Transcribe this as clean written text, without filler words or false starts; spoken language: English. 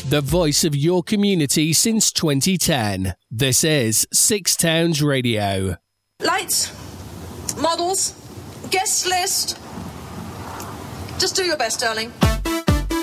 The voice of your community since 2010. This is Six Towns Radio. Lights, models, guest list. Just do your best, darling.